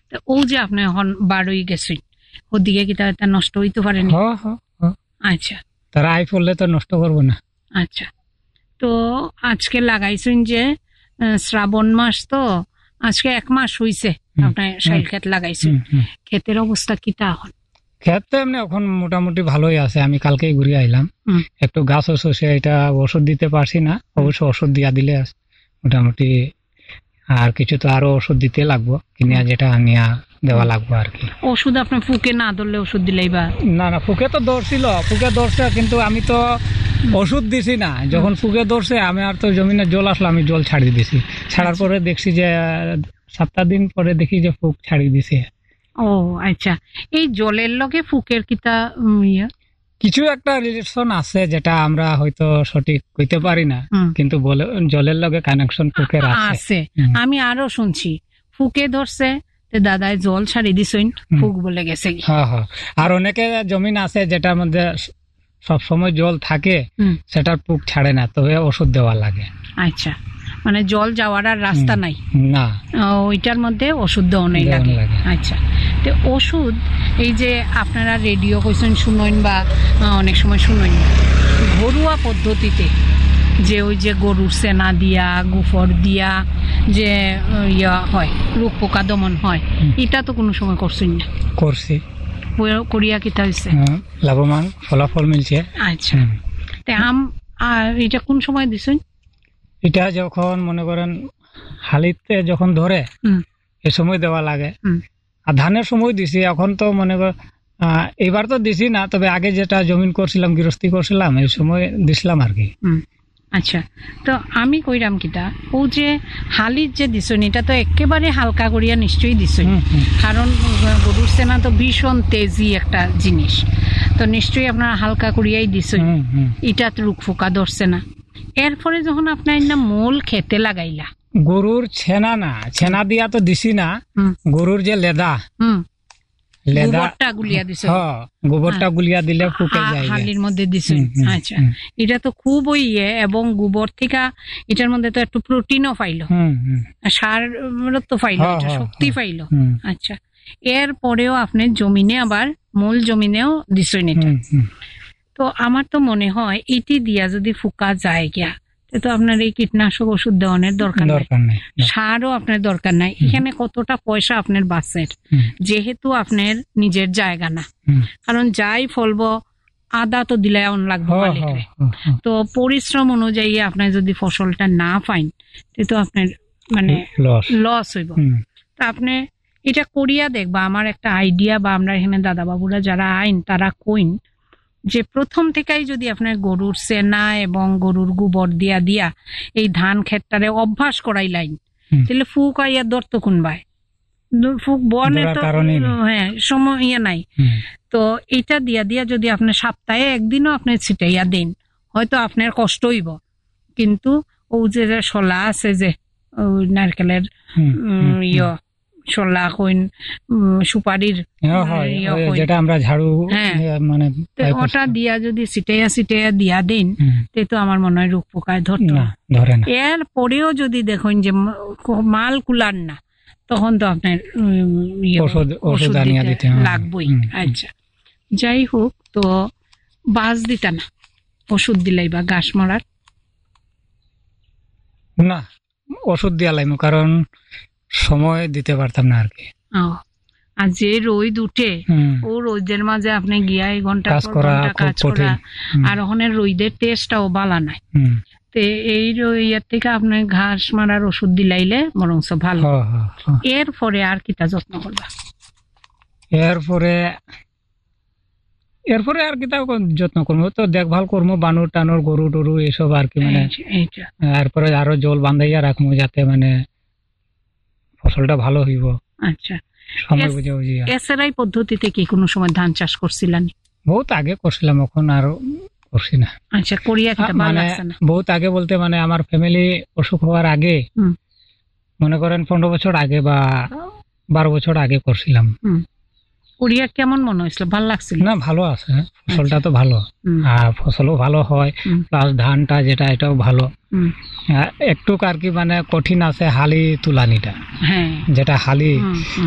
তো ও যে আপনি এখন বাড়ই গেছেন ওদিকে কি তা নষ্ট হইতে পারেনি? আচ্ছা, তারা আই পড়লে তো নষ্ট করবো না। আচ্ছা, তো আজকে লাগাইছেন যে শ্রাবণ মাস, তো আজকে 1 মাস হইছে আপনার শাইল ক্ষেত লাগাইছেন। ক্ষেতের অবস্থা কিটা এখন? ক্ষেত তো এমনি এখন মোটামুটি ভালোই আছে। আমি কালকেই ঘুরে আইলাম, একটু গাছ হচ্ছে, এটা ওষুধ দিতে পারছি না, অবশ্য ওষুধ দিয়া দিলে মোটামুটি, আর কিছু তো আরো ওষুধ দিতে লাগবো, কিনিয়া যেটা নিয়া দেওয়া লাগবো আর কি। ওষুধ আপনি ফুকে না ধরলে ওষুধ দিলেই বা? না, ফুকে তো ধরছিল, ফুকে ধরছে, কিন্তু আমি তো ওষুধ দিছি না। যখন ফুকে ধরছে আমি আর তো জমিনে জল আসলো, আমি জল ছাড়িয়ে দিছি। ছাড়ার পরে দেখছি যে 7 দিন পরে দেখি যে ফুক ছাড়িয়ে দিছে। ও আচ্ছা, এই জলের লগে ফুকের কিতা কিছু একটা রিলেশন আছে যেটা আমরা হয়তো সঠিক কইতে পারি না, কিন্তু জলের লগে কানেকশন ফুকের আছে। আমি আরো শুনছি ফুকে ধরছে দাদাই জল ছাড়ি দিছেন, ফুক বলে গেছে। আর অনেকে জমিন আছে যেটার মধ্যে সব সময় জল থাকে, সেটার ফুক ছাড়ে না, তবে ওষুধ দেওয়া লাগে। আচ্ছা, মানে জল যাওয়ার আর রাস্তা নাই না, ওইটার মধ্যে ওষুধ দেওয়া লাগে। আচ্ছা, তো ওষুধ এই যে আপনারা রেডিও কইছেন শুনেন বা অনেক সময় শুনেন, ঘরোয়া পদ্ধতিতে যে ওই যে গরুর সেনা দিয়া গোবর দিয়া যে ইয়া হয়, রোগ পোকা দমন হয়, এটা তো কোনো সময় করছেন না? করছি, করিয়া কিতা হয়েছে? লাভবান ফলাফল মিলছে। আচ্ছা, তে এটা কোন সময় দিছেন? এটা যখন মনে করেন হালিতে যখন ধরে এই সময় দেওয়া লাগে। আর ধানের সময় দিছি, এখন তো মনে করেন এবার তো দিছি না, তবে আগে যেটা জমিন করছিলাম, গৃহস্থী করছিলাম, এই সময় দিছিলাম আর কি। আচ্ছা, তো আমি কইরাম কিটা, ও যে হালির যে দিছেন এটা তো একেবারে হালকা করিয়া নিশ্চয়ই দিছেন, কারণ গরুর সেনা তো ভীষণ তেজি একটা জিনিস, তো নিশ্চয়ই আপনারা হালকা করিয়াই দিছেন, এটা তো রোগ পোকা ধরছে না। এরপরে যখন আপনার না মূল খেতে লাগাইলা, গরুর ছেনা না, ছেনা দিয়া তো দিছি না, গরুর যে লেদা, গোবরটা গুলিয়া দিছে, গোবরটা গুলিয়া দিলে ফুকে যায়, হালির মধ্যে দিছে। আচ্ছা, এটা তো খুব ইয়ে, এবং গোবর থেকে এটার মধ্যে তো একটু প্রোটিনও পাইলো, সার তো পাইলো, শক্তি পাইলো। আচ্ছা, এর পরেও আপনি জমিনে আবার মূল জমিনেও দিছেন এটা। তো আমার তো মনে হয় এটি দিয়া যদি ফুকা যায় গিয়া, তো আপনার এই কীটনাশক ওষুধ দেওয়ানোর দরকার নাই, সারও আপনার দরকার নাই। এখানে কতটা পয়সা আপনার বাঁচের, যেহেতু আপনার নিজের জায়গা না, কারণ যাই ফলবো আদা তো দিলে অন লাগবে মালিকরে, তো পরিশ্রম অনুযায়ী আপনার যদি ফসলটা না পাইন, তো আপনার মানে লস হইব। তা আপনি এটা করিয়া দেখবা, আমার একটা আইডিয়া, বা আমরা এখানে দাদা বাবুরা যারা আইন তারা কইন যে প্রথম থেকেই যদি আপনার গরুর সেনা এবং গরুর গোবর দিয়া দিয়া এই ধান ক্ষেতটারে অভ্যাস করাই লাইন, তাহলে ফুক আইয়া দর্ত কোনবাই ফুক বনে তো সময় ইয়ে নাই। তো এটা দিয়া দিয়া যদি আপনি সপ্তাহে একদিনও আপনি ছিটাইয়া দেন, হয়তো আপনার কষ্ট হইব, কিন্তু ও যে শলা আছে যে নারকেলের ইয়ে শলা কইন, সুপারির যেটা আমরা ঝাড়ু, মানে ওটা দিয়া যদি ছিটাইয়া দিয়া দেন, তো আমার মনে হয় রোগ পোকায় ধরতো না। এর পরেও যদি দেখেন যে মাল কুলার না, তখন তো আপনার ওষুধ দিতে লাগবেই। আচ্ছা, যাই হোক, তো বাস দিতা না ওষুধ দিলাই বা ঘাস মারার? না, ওষুধ দিয়া লাইম, কারণ সময় দিতে পারতাম না আর কি। আর যে রোদ উঠে, ও রোদের মাঝে আপনি গিয়া এই ঘন্টা কাজ করা, আর ওখানের রোদের টেস্টটাও ভালো নাই, তো এই ইয়ের থেকে আপনি ঘাস মারার ওষুধ দিলাইলে বরং ভালো। এরপরে আর কিটা যত্ন করবা? এরপরে আর কিটা যত্ন করবো, তো দেখভাল করবো, বানর টানোর, গরু টরু এসব আর কি, মানে এরপরে আরো জল বান্ধাইয়া রাখবো যাতে মানে ফসলটা ভালো হইব। আচ্ছা, এসআরআই পদ্ধতিতে কি কোনো সময় ধান চাষ করছিলেন? বহুত আগে করছিলাম, এখন আর করছি না। আচ্ছা, করিয়া কি ভালো লাগছে না? বহুত আগে বলতে মানে আমার ফ্যামিলি অসুখ হওয়ার আগে, মনে করেন 15 বছর আগে বা 12 বছর আগে করছিলাম। করিয়া কেমন মনে হয়েছিল? ভালো লাগছিল না? ভালো আছে, ফসলটা তো ভালো, আর ফসলও ভালো হয়, প্লাস ধানটা যেটা এটাও ভালো। একটু আর কি মানে কঠিন আছে হালি তুলানিটা, যেটা হালি